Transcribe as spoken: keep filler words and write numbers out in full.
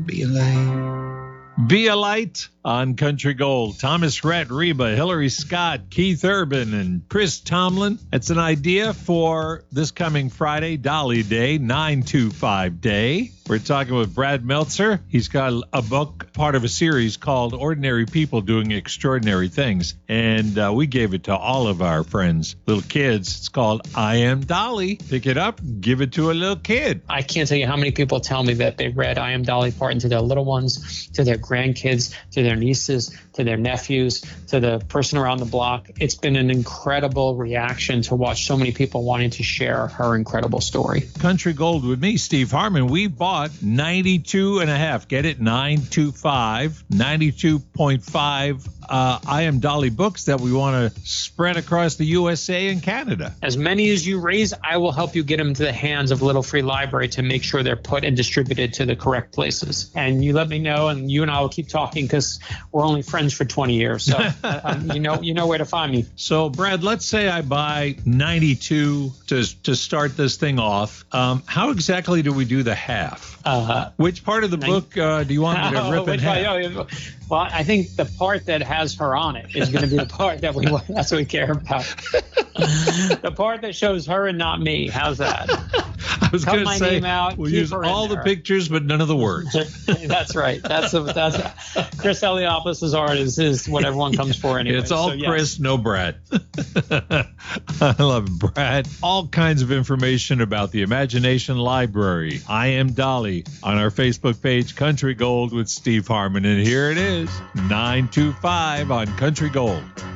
Be a light. Be a light on Country Gold. Thomas Rhett, Reba, Hillary Scott, Keith Urban, and Chris Tomlin. It's an idea for this coming Friday, Dolly Day, nine two five Day. We're talking with Brad Meltzer. He's got a book, part of a series called Ordinary People Doing Extraordinary Things. And uh, we gave it to all of our friends, little kids. It's called I Am Dolly. Pick it up, give it to a little kid. I can't tell you how many people tell me that they read I Am Dolly Parton to their little ones, to their grandkids, to their nieces, to their nephews, to the person around the block. It's been an incredible reaction to watch so many people wanting to share her incredible story. Country Gold with me, Steve Harmon. We bought ninety-two and a half. Get it? nine two five. ninety-two point five uh, I Am Dolly books that we want to spread across the U S A and Canada. As many as you raise, I will help you get them into the hands of Little Free Library to make sure they're put and distributed to the correct places. And you let me know, and you and I will keep talking because we're only friends for twenty years. So um, you know you know where to find me. So, Brad, let's say I buy ninety-two to, to start this thing off. Um, how exactly do we do the half? Uh, Which part of the book uh, do you want me to rip in half? Well, I think the part that has her on it is going to be the part that we that's what we care about. The part that shows her and not me. How's that? I was going to say out, we'll use all the pictures, but none of the words. That's right. That's a, that's Chris Eliopoulos' art is, is what everyone comes for anyway. It's all so, yes. Chris, no Brad. I love Brad. All kinds of information about the Imagination Library. I Am Dolly on our Facebook page, Country Gold with Steve Harmon. And here it is, nine two five on Country Gold.